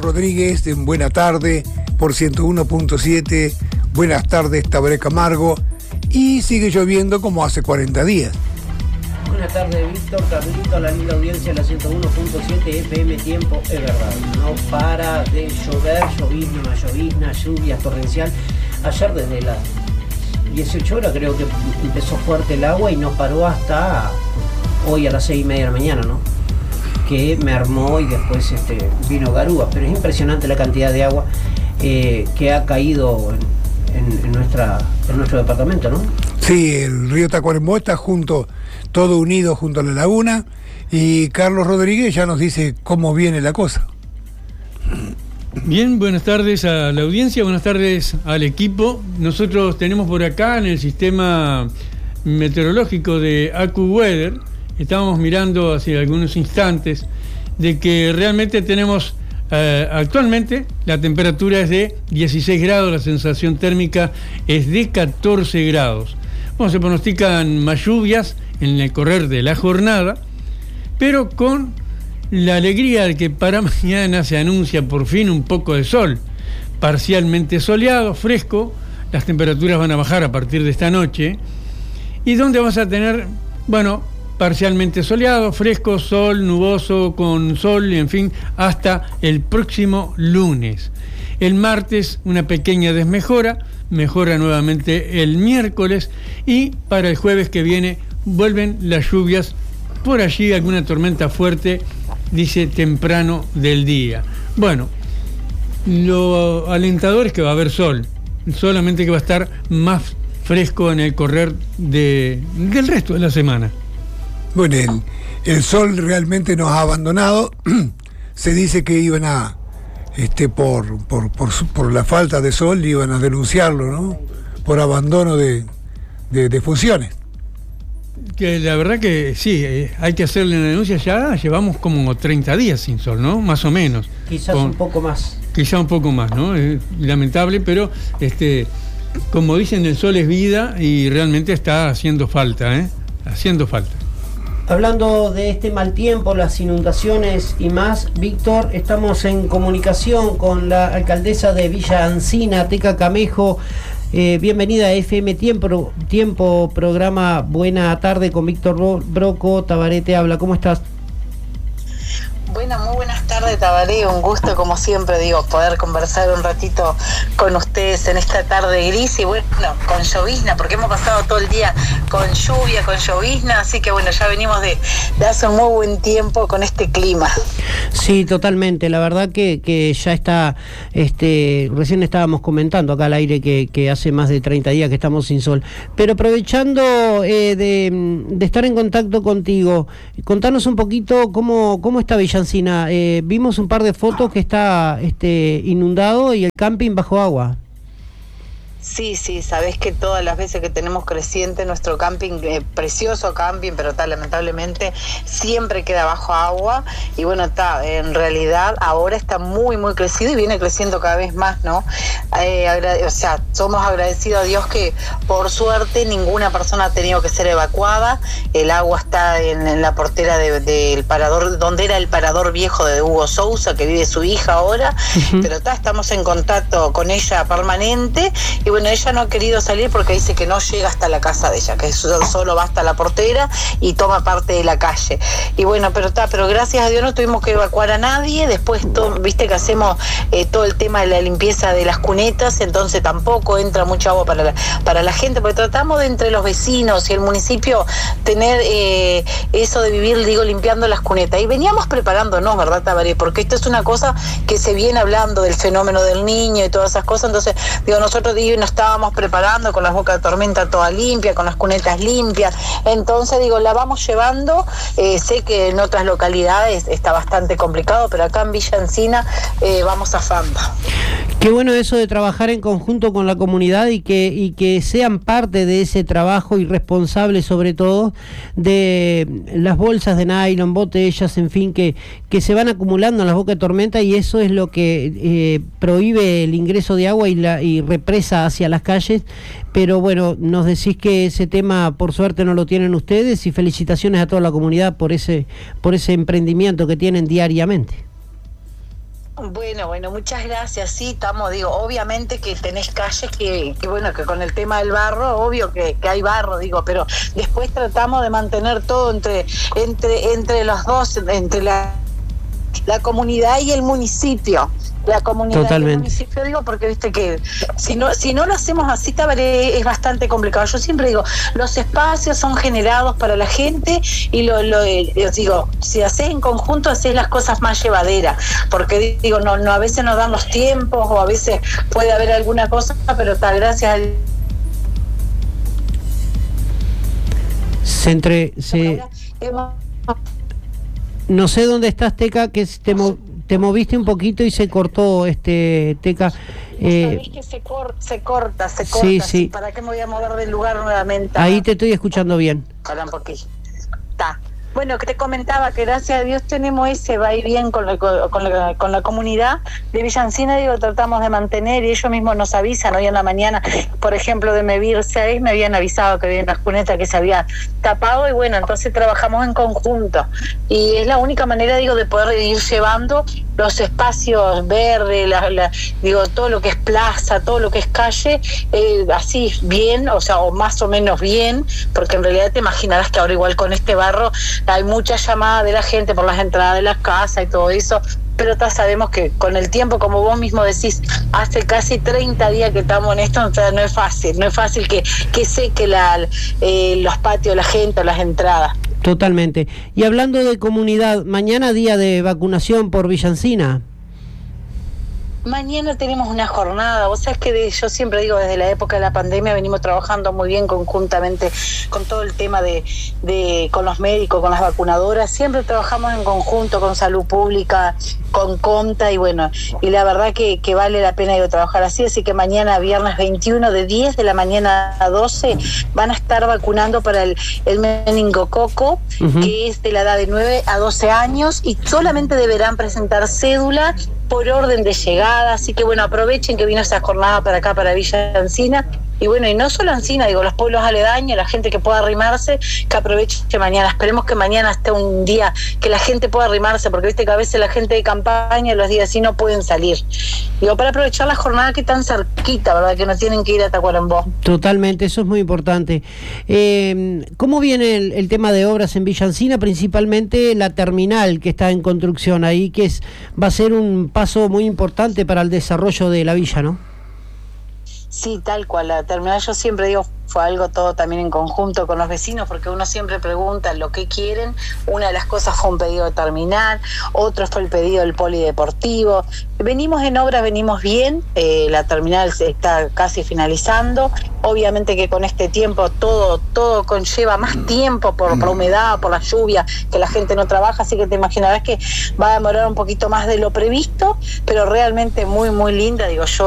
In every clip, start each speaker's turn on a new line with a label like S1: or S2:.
S1: Rodríguez, en Buena Tarde, por 101.7, Buenas tardes, Tabaré Camargo, y sigue lloviendo como hace 40 días.
S2: Buenas tardes, Víctor, Carlito, a la linda audiencia de la 101.7 FM Tiempo, es verdad, no para de llover, llovizna, lluvia torrencial. Ayer desde las 18 horas creo que empezó fuerte el agua y no paró hasta hoy a las 6:30 de la mañana, ¿no? Que me armó y después vino garúa, pero es impresionante la cantidad de agua que ha caído en nuestro departamento, ¿no?
S1: Sí, el río Tacuarembó está todo unido junto a la laguna, y Carlos Rodríguez ya nos dice cómo viene la cosa.
S3: Bien, buenas tardes a la audiencia, buenas tardes al equipo. Nosotros tenemos por acá en el sistema meteorológico de AccuWeather, estábamos mirando hace algunos instantes de que realmente tenemos actualmente la temperatura es de 16 grados, la sensación térmica es de 14 grados. Bueno, se pronostican más lluvias en el correr de la jornada, pero con la alegría de que para mañana se anuncia por fin un poco de sol, parcialmente soleado, fresco. Las temperaturas van a bajar a partir de esta noche, y donde vamos a tener, bueno, parcialmente soleado, fresco, sol, nuboso, con sol, en fin, hasta el próximo lunes. El martes una pequeña desmejora, mejora nuevamente el miércoles, y para el jueves que viene vuelven las lluvias, por allí alguna tormenta fuerte, dice temprano del día. Bueno, lo alentador es que va a haber sol, solamente que va a estar más fresco en el correr del resto de la semana.
S1: Bueno, el sol realmente nos ha abandonado. Se dice que iban a, por la falta de sol, iban a denunciarlo, ¿no? Por abandono de funciones.
S3: Que la verdad que sí, hay que hacerle una denuncia. Ya llevamos como 30 días sin sol, ¿no? Más o menos.
S2: Quizás un poco más.
S3: Quizás un poco más, ¿no? Es lamentable, pero como dicen, el sol es vida y realmente está haciendo falta, ¿eh? Haciendo falta.
S2: Hablando de este mal tiempo, las inundaciones y más, Víctor, estamos en comunicación con la alcaldesa de Villa Ancina, Teca Camejo. Bienvenida a FM Tiempo, programa Buena Tarde con Víctor Broco. Tabaré te habla, ¿cómo estás?
S4: Bueno, muy buenas tardes, Tabaré, un gusto como siempre, poder conversar un ratito con ustedes en esta tarde gris y bueno, con llovizna, porque hemos pasado todo el día con lluvia, con llovizna, así que bueno, ya venimos de hace un muy buen tiempo con este clima.
S2: Sí, totalmente, la verdad que ya está, recién estábamos comentando acá al aire que hace más de 30 días que estamos sin sol, pero aprovechando de estar en contacto contigo, contanos un poquito cómo está Villa Ancina. Vimos un par de fotos que está inundado y el camping bajo agua.
S4: Sí, sabés que todas las veces que tenemos creciente nuestro camping, precioso camping, pero lamentablemente siempre queda bajo agua y bueno, en realidad ahora está muy muy crecido y viene creciendo cada vez más, ¿no? Somos agradecidos a Dios que por suerte ninguna persona ha tenido que ser evacuada. El agua está en la portera del parador, donde era el parador viejo de Hugo Sousa, que vive su hija ahora, pero estamos en contacto con ella permanente. Y bueno, ella no ha querido salir porque dice que no llega hasta la casa de ella, que solo va hasta la portera y toma parte de la calle. Y bueno, pero gracias a Dios no tuvimos que evacuar a nadie. Después, viste que hacemos todo el tema de la limpieza de las cunetas, entonces tampoco entra mucha agua para la gente, porque tratamos de entre los vecinos y el municipio tener eso de vivir, limpiando las cunetas. Y veníamos preparándonos, ¿verdad, Tabaré? Porque esto es una cosa que se viene hablando del fenómeno del niño y todas esas cosas. Entonces, nosotros nos estábamos preparando con las bocas de tormenta toda limpia, con las cunetas limpias. Entonces, la vamos llevando. Sé que en otras localidades está bastante complicado, pero acá en Villa Ancina vamos zafando.
S2: Qué bueno eso de trabajar en conjunto con la comunidad y que sean parte de ese trabajo y responsables sobre todo de las bolsas de nylon, botellas, en fin, que se van acumulando en las bocas de tormenta, y eso es lo que prohíbe el ingreso de agua y represa hacia las calles. Pero bueno, nos decís que ese tema por suerte no lo tienen ustedes, y felicitaciones a toda la comunidad por ese emprendimiento que tienen diariamente.
S4: Bueno, muchas gracias. Sí, obviamente que tenés calles que bueno, que con el tema del barro, obvio que hay barro, pero después tratamos de mantener todo entre los dos, entre la comunidad y el municipio. La comunidad
S2: Totalmente.
S4: Y el municipio, porque viste que si no lo hacemos así, Tabaré, es bastante complicado. Yo siempre digo, los espacios son generados para la gente y si haces en conjunto, haces las cosas más llevaderas, porque no a veces nos dan los tiempos o a veces puede haber alguna cosa, pero gracias al
S2: No sé dónde estás, Teca, que te moviste un poquito y se cortó, Teca.
S4: Sabés que se corta.
S2: Sí.
S4: ¿Para qué me voy a mover del lugar nuevamente?
S2: Ahí te estoy escuchando bien.
S4: Para un poquito. Está. Bueno, que te comentaba que gracias a Dios tenemos ese va y bien con la comunidad de Villa Encina, tratamos de mantener, y ellos mismos nos avisan. Hoy en la mañana, por ejemplo, de Mevir 6 me habían avisado que había una cuneta que se había tapado, y bueno, entonces trabajamos en conjunto, y es la única manera, de poder ir llevando los espacios verdes, todo lo que es plaza, todo lo que es calle, así bien, o más o menos bien, porque en realidad te imaginarás que ahora igual con este barro hay muchas llamadas de la gente por las entradas de las casas y todo eso, pero sabemos que con el tiempo, como vos mismo decís, hace casi 30 días que estamos en esto, entonces no es fácil que seque los patios, la gente, las entradas.
S2: Totalmente. Y hablando de comunidad, mañana día de vacunación por Villa Encina.
S4: Mañana tenemos una jornada. Vos sabés que yo siempre digo, desde la época de la pandemia venimos trabajando muy bien conjuntamente con todo el tema con los médicos, con las vacunadoras. Siempre trabajamos en conjunto con Salud Pública, con CONTA, y la verdad que vale la pena trabajar así. Así que mañana, viernes 21, de 10 de la mañana a 12, van a estar vacunando para el meningococo, que es de la edad de 9 a 12 años, y solamente deberán presentar cédula por orden de llegada, así que aprovechen que vino esa jornada para acá, para Villa Encina, y no solo Encina, los pueblos aledaños, la gente que pueda arrimarse, que aproveche mañana. Esperemos que mañana esté un día que la gente pueda arrimarse, porque viste que a veces la gente de campaña los días así no pueden salir. Para aprovechar la jornada que están cerquita, ¿verdad? Que no tienen que ir a Tacuarembó.
S2: Totalmente, eso es muy importante. ¿Cómo viene el tema de obras en Villa Encina? Principalmente la terminal que está en construcción ahí, que va a ser un paso muy importante para el desarrollo de la villa, ¿no?
S4: Sí, tal cual. La terminal, yo siempre digo, fue algo todo también en conjunto con los vecinos, porque uno siempre pregunta lo que quieren. Una de las cosas fue un pedido de terminal, otro fue el pedido del polideportivo. Venimos en obra, venimos bien, la terminal se está casi finalizando. Obviamente que con este tiempo todo conlleva más tiempo por la humedad, por la lluvia, que la gente no trabaja, así que te imaginarás que va a demorar un poquito más de lo previsto, pero realmente muy, muy linda.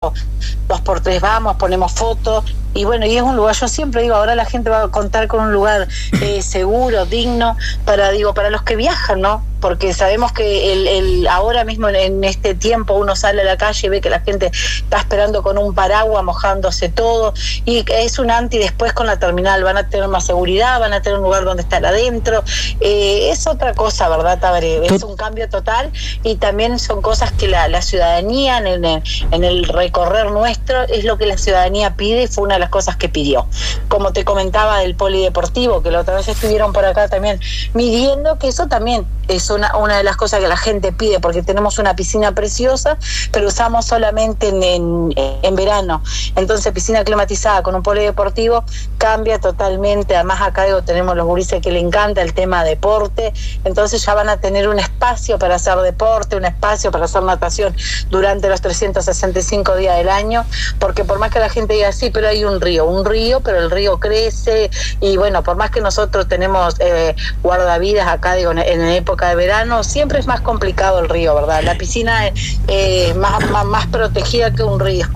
S4: 2x3 vamos, ponemos fotos, y es un lugar, yo siempre digo, ahora la gente va a contar con un lugar seguro, digno, para los que viajan, ¿no? Porque sabemos que ahora mismo en este tiempo uno sale a la calle y ve que la gente está esperando con un paraguas, mojándose todo, y es un antes y después con la terminal. Van a tener más seguridad, van a tener un lugar donde estar adentro, es otra cosa, ¿verdad, Tabaré? Es un cambio total, y también son cosas que la ciudadanía en el recorrer nuestro, es lo que la ciudadanía pide, y fue una de las cosas que pidió. Como te comentaba del polideportivo, que la otra vez estuvieron por acá también midiendo, que eso también es una de las cosas que la gente pide, porque tenemos una piscina preciosa, pero usamos solamente en verano. Entonces, piscina climatizada con un polideportivo cambia totalmente. Además, acá tenemos los gurises que le encanta el tema deporte, entonces ya van a tener un espacio para hacer deporte, un espacio para hacer natación durante los 365 días del año, porque por más que la gente diga sí, pero hay un río, pero el río crece, y por más que nosotros tenemos guardavidas acá, en época de verano, siempre es más complicado el río, ¿verdad? La piscina es más protegida que un río.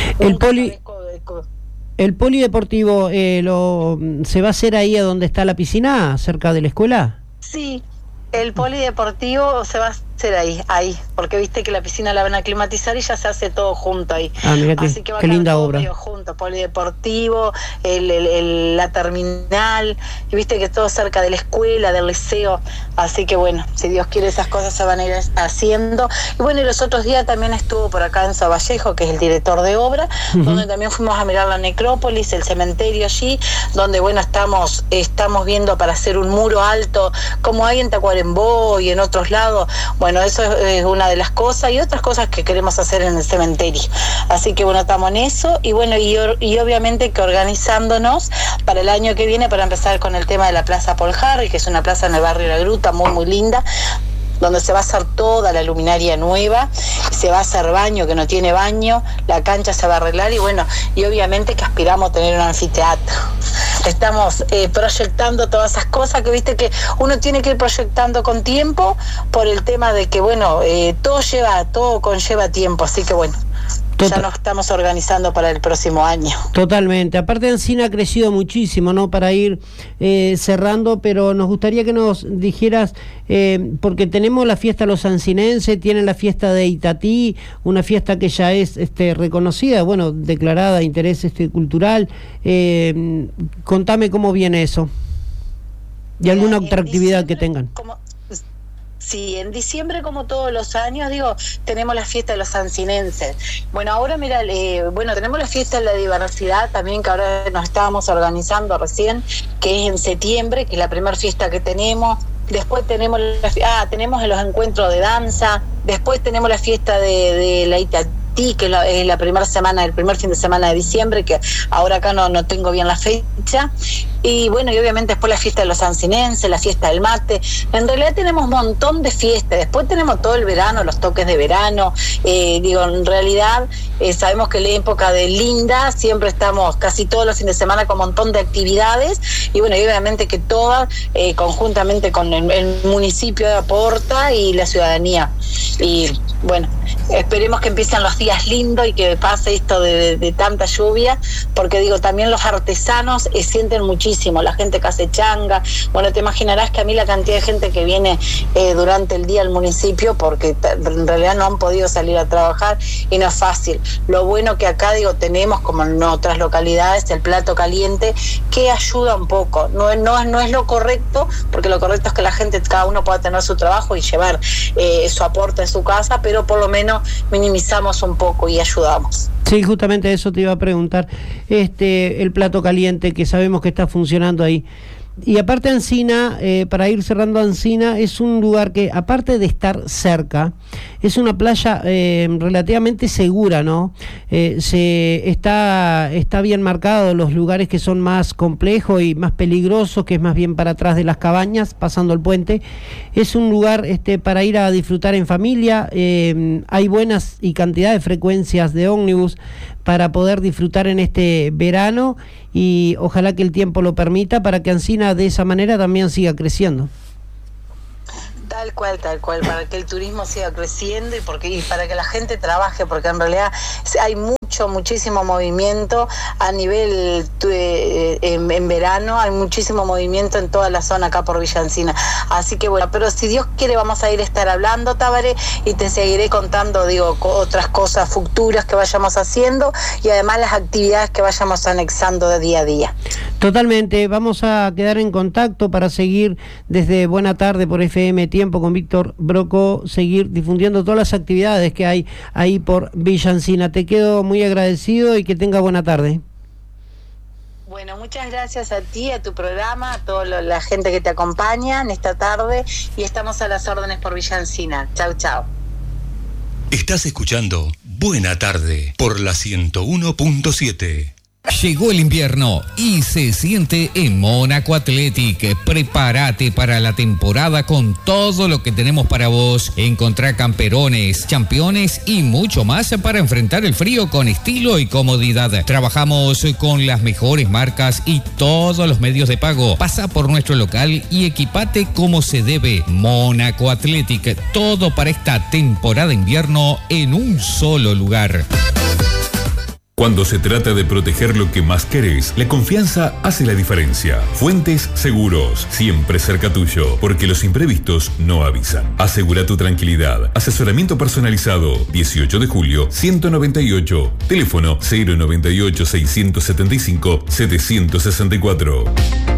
S2: ¿El polideportivo se va a hacer ahí a donde está la piscina, cerca de la escuela?
S4: Sí, el polideportivo se va a ser ahí, porque viste que la piscina la van a climatizar y ya se hace todo junto ahí.
S5: Así que qué linda obra.
S4: Junto, polideportivo, la terminal, y viste que todo cerca de la escuela, del liceo, así que bueno, si Dios quiere esas cosas se van a ir haciendo. Y bueno, y los otros días también estuvo por acá Enzo Vallejo, que es el director de obra, donde también fuimos a mirar la necrópolis, el cementerio allí, donde bueno, estamos viendo para hacer un muro alto, como hay en Tacuarembó y en otros lados. Bueno, eso es una de las cosas, y otras cosas que queremos hacer en el cementerio. Así que bueno, estamos en eso, y bueno, y obviamente que organizándonos para el año que viene para empezar con el tema de la Plaza Paul Harry, que es una plaza en el barrio La Gruta, muy muy linda, donde se va a hacer toda la luminaria nueva, se va a hacer baño que no tiene baño, la cancha se va a arreglar, y bueno, y obviamente que aspiramos a tener un anfiteatro. Estamos proyectando todas esas cosas que viste que uno tiene que ir proyectando con tiempo, por el tema de que bueno, todo conlleva tiempo, así que bueno, ya nos estamos organizando para el próximo año.
S5: Totalmente. Aparte, Ancina ha crecido muchísimo, ¿no? Para ir cerrando, pero nos gustaría que nos dijeras, porque tenemos la fiesta de los ancinenses, tienen la fiesta de Itatí, una fiesta que ya es reconocida, bueno, declarada de interés cultural. Contame cómo viene eso. ¿Y alguna otra actividad que tengan?
S4: Sí, en diciembre, como todos los años, tenemos la fiesta de los ancinenses. Bueno, ahora mira, tenemos la fiesta de la diversidad también, que ahora nos estábamos organizando recién, que es en septiembre, que es la primera fiesta que tenemos. Después tenemos tenemos los encuentros de danza. Después tenemos la fiesta de la Itatí, que es la primera semana, el primer fin de semana de diciembre, que ahora acá no tengo bien la fecha. Y bueno, y obviamente después la fiesta de los ancinenses, la fiesta del mate. En realidad tenemos un montón de fiestas. Después tenemos todo el verano, los toques de verano. En realidad sabemos que en la época de Linda siempre estamos casi todos los fines de semana con un montón de actividades. Y bueno, y obviamente que todas conjuntamente con el municipio de Aporta y la ciudadanía. Y bueno, esperemos que empiecen los días lindos y que pase esto de tanta lluvia, porque también los artesanos sienten muchísimo, la gente que hace changa. Bueno, te imaginarás que a mí la cantidad de gente que viene durante el día al municipio, porque en realidad no han podido salir a trabajar y no es fácil. Lo bueno que acá tenemos, como en otras localidades, el plato caliente, que ayuda un poco. No es lo correcto, porque lo correcto es que la gente, cada uno pueda tener su trabajo y llevar su aporte en su casa, pero por lo menos minimizamos un poco y ayudamos.
S5: Sí, justamente eso te iba a preguntar, el plato caliente que sabemos que está funcionando ahí. Y aparte Ancina, para ir cerrando, Ancina es un lugar que, aparte de estar cerca, es una playa relativamente segura, ¿no? Está bien marcado los lugares que son más complejos y más peligrosos, que es más bien para atrás de las cabañas, pasando el puente. Es un lugar para ir a disfrutar en familia. Hay buenas y cantidad de frecuencias de ómnibus para poder disfrutar en este verano, y ojalá que el tiempo lo permita para que Ancina de esa manera también siga creciendo.
S4: Tal cual, para que el turismo siga creciendo y para que la gente trabaje, porque en realidad hay muchísimo movimiento a nivel en verano, hay muchísimo movimiento en toda la zona acá por Villa Ancina. Así que bueno, pero si Dios quiere vamos a estar hablando, Tabaré, y te seguiré contando, otras cosas futuras que vayamos haciendo, y además las actividades que vayamos anexando de día a día.
S5: Totalmente, vamos a quedar en contacto para seguir desde Buena Tarde por FM Tiempo con Víctor Broco, seguir difundiendo todas las actividades que hay ahí por Villa Ancina. Te quedo muy agradecido y que tenga buena tarde.
S4: Bueno, muchas gracias a ti, a tu programa, a toda la gente que te acompaña en esta tarde, y estamos a las órdenes por Villa Ancina. Chau.
S6: Estás escuchando Buena Tarde por la 101.7.
S7: Llegó el invierno y se siente en Mónaco Athletic. Prepárate para la temporada con todo lo que tenemos para vos. Encontrá camperones, championes y mucho más para enfrentar el frío con estilo y comodidad. Trabajamos con las mejores marcas y todos los medios de pago. Pasa por nuestro local y equipate como se debe. Mónaco Athletic, todo para esta temporada de invierno en un solo lugar.
S8: Cuando se trata de proteger lo que más querés, la confianza hace la diferencia. Fuentes Seguros, siempre cerca tuyo, porque los imprevistos no avisan. Asegura tu tranquilidad. Asesoramiento personalizado, 18 de julio, 198. Teléfono 098 675 764.